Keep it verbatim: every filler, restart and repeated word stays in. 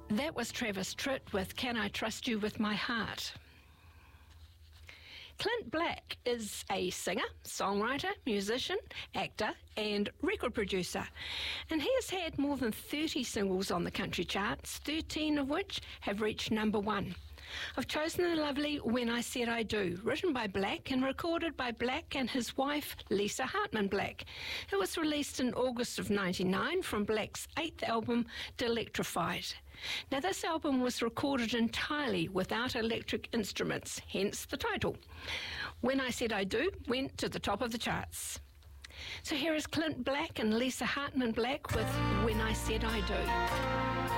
That was Travis Tritt with Can I Trust You With My Heart. Clint Black is a singer, songwriter, musician, actor and record producer, and he has had more than thirty singles on the country charts, thirteen of which have reached number one. I've chosen the lovely When I Said I Do, written by Black and recorded by Black and his wife Lisa Hartman Black. It was released in August of ninety-nine from Black's eighth album, D'Electrified. Now this album was recorded entirely without electric instruments, hence the title. When I Said I Do went to the top of the charts. So here is Clint Black and Lisa Hartman Black with When I Said I Do.